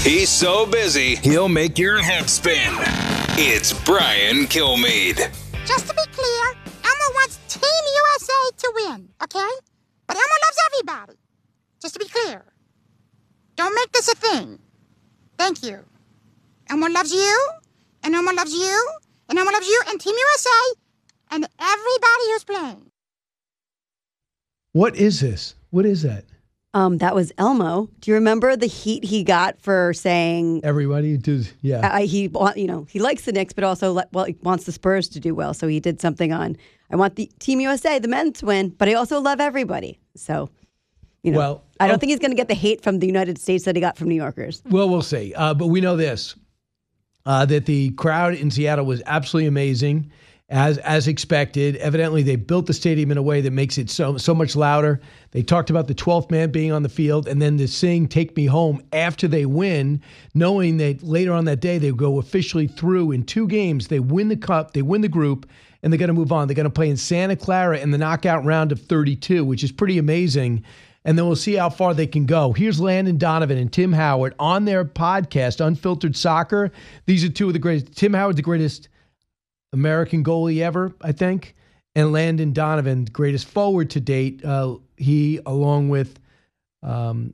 He's so busy, he'll make your head spin. It's Brian Kilmeade. Just to be clear, Elmo wants Team USA to win, okay? But Elmo loves everybody. Just to be clear. Don't make this a thing. Thank you. Elmo loves you, and Elmo loves you, and Elmo loves you, and Team USA, and everybody who's playing. What is this? What is that? That was Elmo. Do you remember the heat he got for saying Everybody does, yeah. he likes the Knicks, but also he wants the Spurs to do well. So he did something on, I want the Team USA, the men to win, but I also love everybody. So, I don't think he's going to get the hate from the United States that he got from New Yorkers. Well, we'll see. But we know this, that the crowd in Seattle was absolutely amazing. As expected. Evidently, they built the stadium in a way that makes it so much louder. They talked about the 12th man being on the field and then to sing Take Me Home after they win, knowing that later on that day they go officially through in 2 games. They win the cup, they win the group, and they're going to move on. They're going to play in Santa Clara in the knockout round of 32, which is pretty amazing. And then we'll see how far they can go. Here's Landon Donovan and Tim Howard on their podcast, Unfiltered Soccer. These are 2 of the greatest. Tim Howard's the greatest American goalie ever, I think, and Landon Donovan, greatest forward to date. He, along with Mia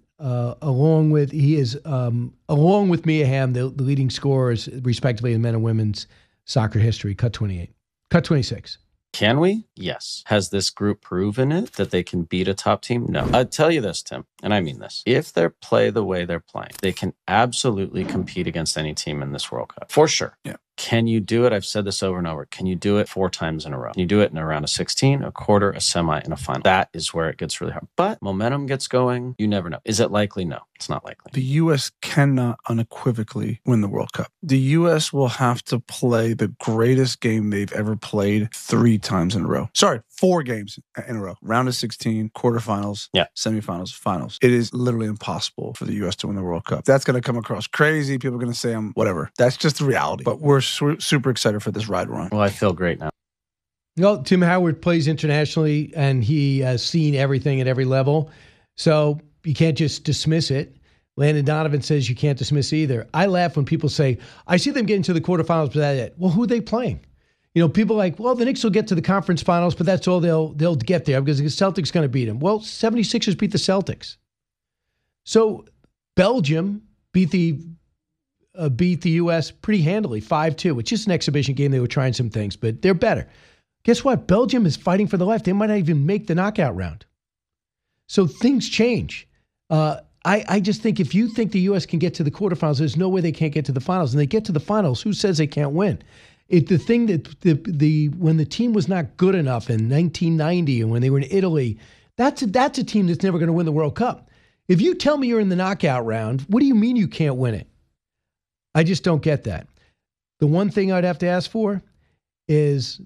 Hamm, the leading scorers, respectively, in men and women's soccer history. Cut 28, cut 26. Can we? Yes. Has this group proven it, that they can beat a top team? No. I'll tell you this, Tim, and I mean this. If they play the way they're playing, they can absolutely compete against any team in this World Cup. For sure. Yeah. Can you do it? I've said this over and over. Can you do it 4 times in a row? Can you do it in a round of 16, a quarter, a semi, and a final? That is where it gets really hard. But momentum gets going. You never know. Is it likely? No, it's not likely. The U.S. cannot unequivocally win the World Cup. The U.S. will have to play the greatest game they've ever played 3 times in a row. Sorry, 4 games in a row. Round of 16, quarterfinals, semifinals, finals. It is literally impossible for the U.S. to win the World Cup. That's going to come across crazy. People are going to say I'm whatever. That's just the reality. But we're super excited for this ride we're on. Well, I feel great now. Well, Tim Howard plays internationally, and he has seen everything at every level. So you can't just dismiss it. Landon Donovan says you can't dismiss either. I laugh when people say, I see them getting to the quarterfinals, but that's it. Well, who are they playing? People are like, well, the Knicks will get to the conference finals, but that's all they'll get there because the Celtics going to beat them. Well, 76ers beat the Celtics. So Belgium beat the U.S. pretty handily, 5-2. It's just an exhibition game. They were trying some things, but they're better. Guess what? Belgium is fighting for the life. They might not even make the knockout round. So things change. I just think if you think the U.S. can get to the quarterfinals, there's no way they can't get to the finals. And they get to the finals, who says they can't win? The thing that when the team was not good enough in 1990 and when they were in Italy, that's a team that's never going to win the World Cup. If you tell me you're in the knockout round, what do you mean you can't win it? I just don't get that. The one thing I'd have to ask for is